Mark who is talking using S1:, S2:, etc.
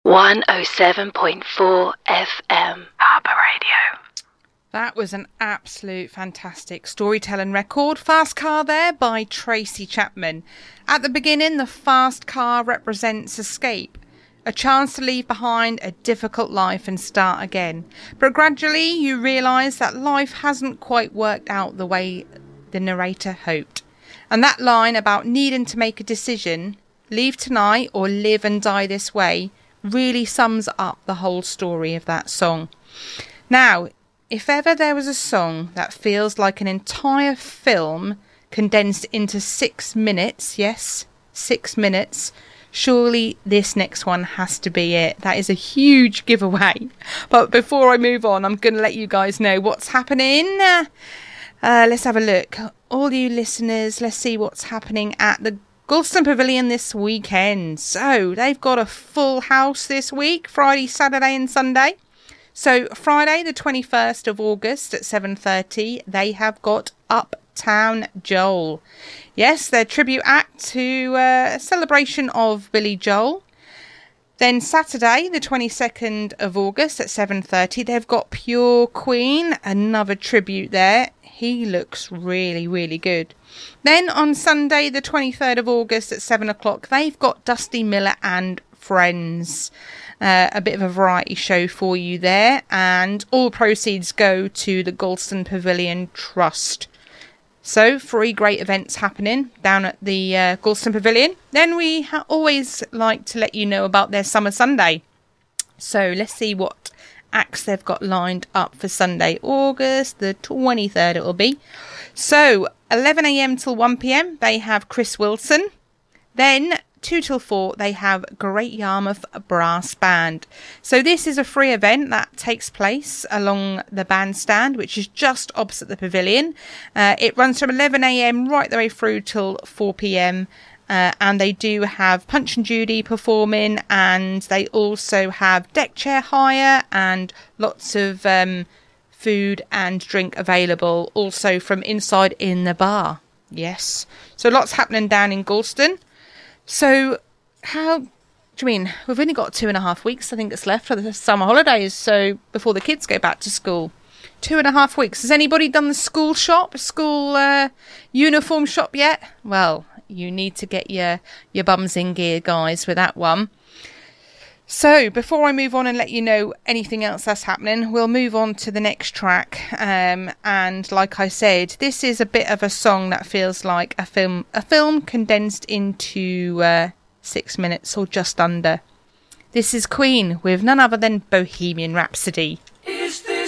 S1: 107.4 FM. Harbour Radio.
S2: That was an absolute fantastic storytelling record. Fast Car there by Tracy Chapman. At the beginning, the fast car represents escape, a chance to leave behind a difficult life and start again. But gradually you realise that life hasn't quite worked out the way the narrator hoped. And that line about needing to make a decision, leave tonight or live and die this way, really sums up the whole story of that song. Now, if ever there was a song that feels like an entire film condensed into 6 minutes, yes, 6 minutes, surely this next one has to be it. That is a huge giveaway. But before I move on, I'm going to let you guys know what's happening. Let's have a look. All you listeners, let's see what's happening at the Gorleston Pavilion this weekend. So, they've got a full house this week, Friday, Saturday and Sunday. So, Friday the 21st of August at 7:30, they have got Uptown Joel. Yes, their tribute act to a celebration of Billy Joel. Then Saturday the 22nd of August at 7:30, they've got Pure Queen, another tribute there. He looks really, really good. Then on Sunday the 23rd of August at 7 o'clock, they've got Dusty Miller and Friends. A bit of a variety show for you there, and all proceeds go to the Gorleston Pavilion Trust. So 3 great events happening down at the Gorleston Pavilion. Then we always like to let you know about their Summer Sunday. So let's see what acts they've got lined up for Sunday, August the 23rd it will be. So 11 a.m. till 1 p.m. they have Chris Wilson. Then 2 till 4 they have Great Yarmouth Brass Band. So this is a free event that takes place along the bandstand, which is just opposite the pavilion. It runs from 11 a.m. right the way through till 4 p.m. And they do have Punch and Judy performing, and they also have deck chair hire and lots of food and drink available also from inside in the bar. Yes, so lots happening down in Gorleston. So, how do you mean? We've only got 2.5 weeks, I think, it's left for the summer holidays, so before the kids go back to school. 2.5 weeks. Has anybody done the school uniform shop yet? Well, you need to get your bums in gear, guys, with that one. So, before I move on and let you know anything else that's happening, we'll move on to the next track. And like I said, this is a bit of a song that feels like a film condensed into 6 minutes or just under. This is Queen with none other than Bohemian Rhapsody.